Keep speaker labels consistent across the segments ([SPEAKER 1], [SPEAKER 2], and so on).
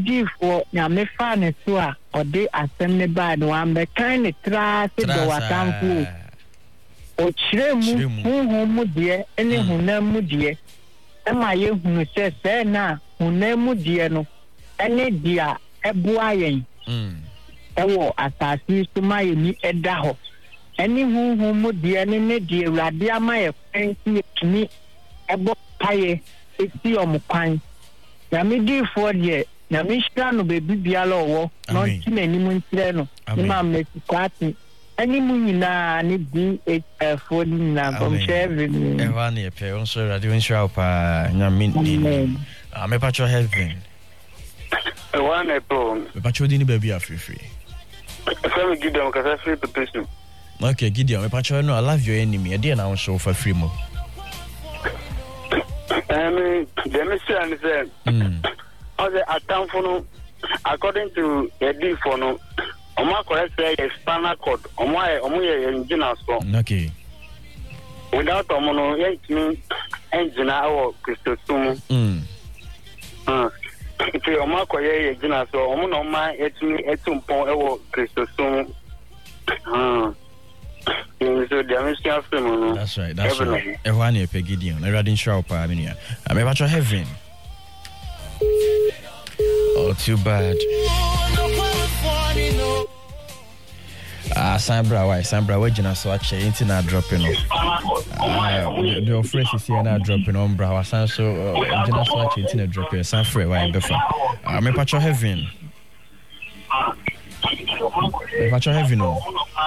[SPEAKER 1] di for na me fa ne so a ode asem ne ba no am be kan ne tra se do watamfu o chire mu mu de ene hunam mu de e ma ye hunu se na hunam mu de no ene dia eboa yen ewo asasi so ma ye ni eda ho ene hu mu de ne de urade ama ye kwanti ni ebo paye esi omkwan na me di for de na me shira no bebi biala owo no ntime ni mu ntire no ni ma mesikwati ani mu nyina ni di for ni na from heaven
[SPEAKER 2] ewa na epe on so radio nshira pa nya min me patcho heaven
[SPEAKER 3] ewa na epe
[SPEAKER 2] me patcho di ni baby afrefre
[SPEAKER 3] so Gideon ka free to person
[SPEAKER 2] okay Gideon me patcho no I love your enemy e dey na on show for free mo
[SPEAKER 3] the mission is the attention according to the for no Oma correct say spinal cord omo engine so
[SPEAKER 2] okay
[SPEAKER 3] without omo no engine our Christosum if Oma correct engine so omo no ma etumpon ewo Christosum so the mission film
[SPEAKER 2] that's right everyone here Gideon Radin Shaw pa amenia I'm about to heaven. Oh, too bad. Sambra, why? Sambra, where you so actually ain't not dropping off. The fresh is here now dropping on bra. So, you so actually ain't not dropping. Sanfre, why in Befa? I'm a patch of heaven. A patch of heaven, no.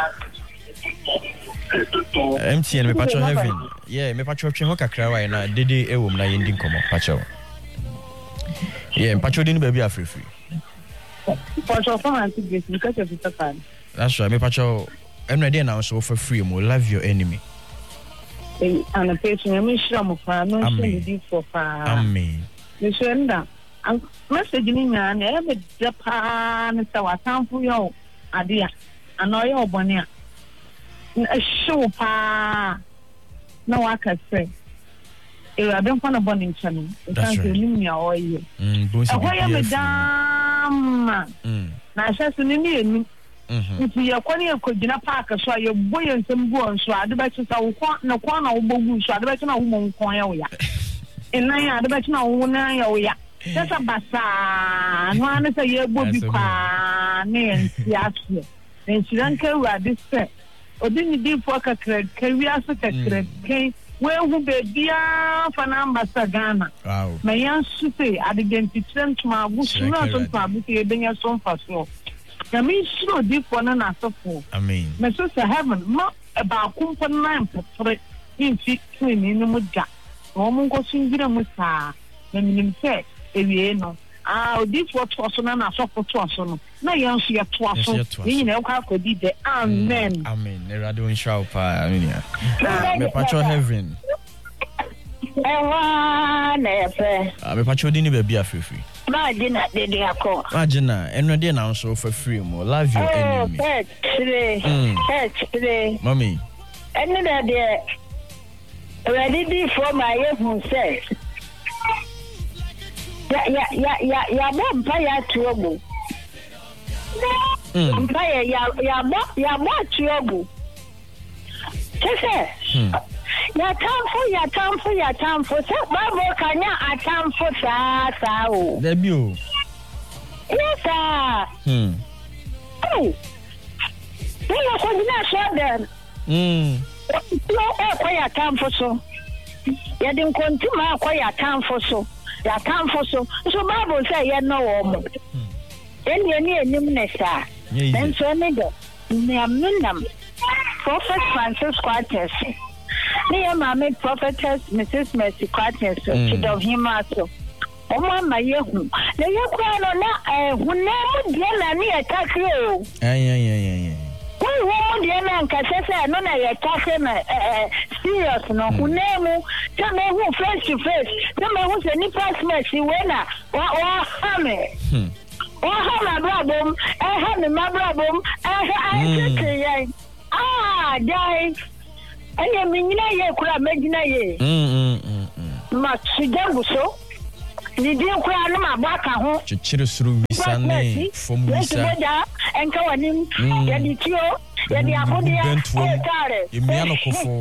[SPEAKER 2] MTN, me patch of heaven. Yeah, me patch of Chihoka Cry, and I did a woman I ending come up, patch of. Yeah, patch of baby are free.
[SPEAKER 1] Patch of fun and because of the fan.
[SPEAKER 2] That's right, me patch of. I'm ready now, so for free, more love your enemy.
[SPEAKER 1] And a patient, I'm sure I'm fine. No, I'm for far.
[SPEAKER 2] Amen.
[SPEAKER 1] You surrender. I'm messaging and every Japan, so I can't for you, idea. I know you're bonnet. A show pa. No, I can say. I don't want a bonning channel.
[SPEAKER 2] That's right.
[SPEAKER 1] Why am madam? Now, just in the if you are calling a Kojina Park, so your boy and some bones, so I bet you no corner of Bogu, so I bet you no woman coin. And I bet you no one. That's a bassa. No one is a year Bobby Pan, yes, and she don't care what this said. Or didn't you for a career secretary? Well, who be dear for Ambassador Ghana? Wow. My young say, I didn't teach my bush, not on public, being a song for so. I mean, sure, deep one and a so.
[SPEAKER 2] I mean,
[SPEAKER 1] my sister haven't not about company for it in 16 in the Muja. Woman goes in the Musa, when you say, no. This was also an assault for Twasson. No, young, she a Twasson. You know how could be the Amen.
[SPEAKER 2] Amen. They're doing sharp. I mean, me patcho heaven. Me patcho didn't be a free.
[SPEAKER 4] Magina, did you call?
[SPEAKER 2] Magina, and ready now so for free more. Love your enemy.
[SPEAKER 4] Today.
[SPEAKER 2] Mommy.
[SPEAKER 4] And then there. Ready for my own say. Ya vampire trouble. Vampire ya trouble. Kese. Ya tamfo. Se babo kanya atamfo sa o.
[SPEAKER 2] Debut.
[SPEAKER 4] Yes sir. Oh. Ya ko dina shoden. No ya tamfo so. Ya din kontuma ya tamfo so. Ya come for so Bible say you know woman. Then you need him nessa. Then so nigga. Nam Prophet Francis Quartes. Near my prophetess Mrs. Mercy Quartes to of him also. Oh mama yehu. The yakwa na who never did any attack you.
[SPEAKER 2] Yeah.
[SPEAKER 4] We won't be an Cassessa, no, I attack him serious, no, who name tell me who face to face, tell me who's any past messy winner, or hammer. Or hammer brabum, I have my brabum, I die. I mean, you could have made ye. Much so. Ni di kura no ma baka ho.
[SPEAKER 2] Chichiri suru visa ne from visa.
[SPEAKER 4] Enka wanim ya di tio ya di abodi ya.
[SPEAKER 2] Yemiano kofo.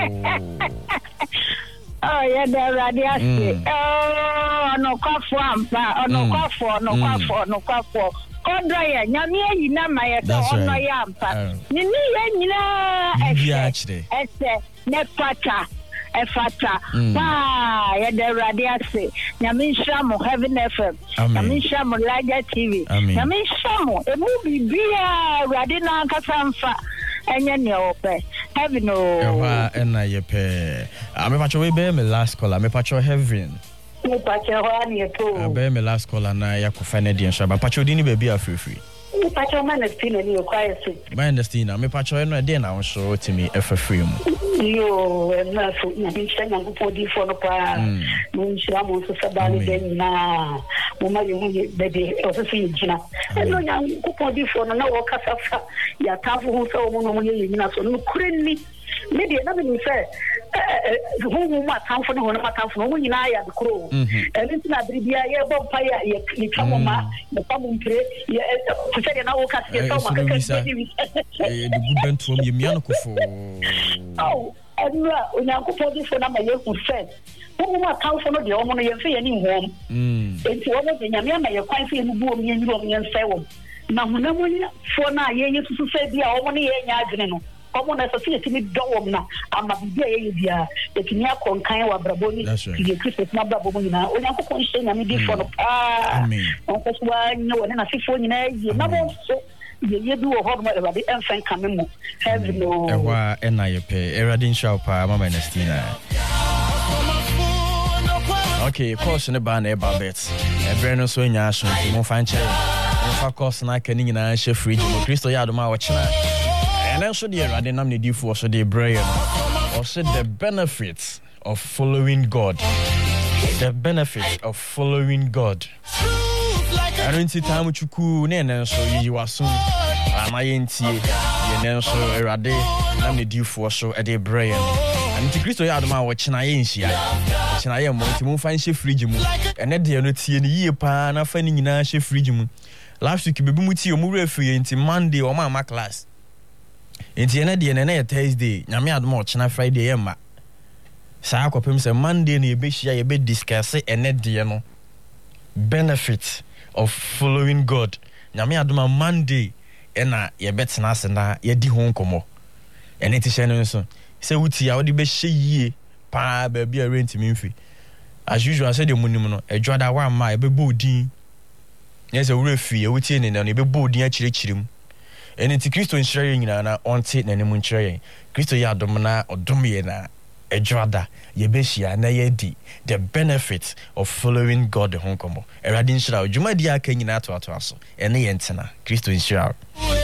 [SPEAKER 4] Oh ya da radiasi. Oh no kwafo ampa, no kwafo. Kodra ya nyame yi na maye to ono ya ampa. Ni ya nyina ese ne pata. Efata ya the radiasi nyame nhamo Heaven FM nyame nhamo Laja TV nyame nhamo emu bibia radi na nkasamfa enye ne ope Heaven o
[SPEAKER 2] ewa ena yepe amepacho we be me last call amepacho Heaven
[SPEAKER 4] mepacho ho ani to
[SPEAKER 2] be me last call na yakofa na di nshaba pacho di ni baby afrefri
[SPEAKER 4] mepacho manestina ni quiet
[SPEAKER 2] manestina mepacho eno de na won timi afrefri mu
[SPEAKER 4] yo na so na binchanya ngupodi for no pa munchira mo so sabali den na mo ma yo bebe o so fi jina no nya ngupodi for no na wo kasafa ya tafu hu so mo no mo ye nyina so no kureni me de na me fe hu ma tafu no ma tafu no nyina ya kro enti na bribia ye bo pa ya ye twamo ma me pa mo mpre ye se na wo kasafa so ma kaka
[SPEAKER 2] de good from ye miano kofo
[SPEAKER 4] Enra onyankopodi fo na maye ku fe wo ma kanfo no de wo no ye fe ye ni nhom enti wo de nyame ma ye kwan fe ni bu o mi nyiro mi nse wo na hunamu fo na ye yesu fe bia wo no ye nya adwene no wo na so se timi do wo na ama bibia ye bia e timi akonkan wa brabo ni ye Christ na brabo mo nyina onyankopon hye nyame di fo no amen onko so wa nyo na sifo nyina ye na bo so ye do ho ma Erade enfan kamemo Heaven no
[SPEAKER 2] ewa ena yepe Erade nshapa mama Nestina. Okay, course ne ba na e ba bet ebre no so nya aso mo fa nche mo fa course na ka ni nyina hye fridge mo Kristo ya adoma wo chena enen so de Erade nam ne difo so de brain or said the benefits of following God. The benefits of following God. I don't see time chuku ne nen so yi waso amaye ntie ye nen so Erade nam ne difo so e de brain anti Kristo ya adoma wo chena ye nhia chena ye mo nti mo fa nhye fridge mu ene de no tie ne yie pa na fa ni nyina hye fridge mu last week bebi mu tie o mu refi nti Monday o ma class nti ene de ne Thursday nyame adoma wo chena Friday ye ma sa akopem se Monday ne ye be hia ye be discuss ene de no benefit of following God. Nyame adoma Monday ena ye betena ase na ye di ho nkomo. Ene ti hye no so. Se wuti ya wo de be hye yie pa ba bia rent mi mfi. As usual say the munim no edwada wa ma e be bodin. Yes e wure fi e wuti ne no e be bodin a kirekirim. Ene ti Kristo nhyire nyina na onte na ne mu nhyire. Kristo ya adom na odom ye na edwada ye be hia na ye di the benefit of following God the honkomo Erade nhyira odwuma di aka nyina to aso ene ye ntena Kristo nhyira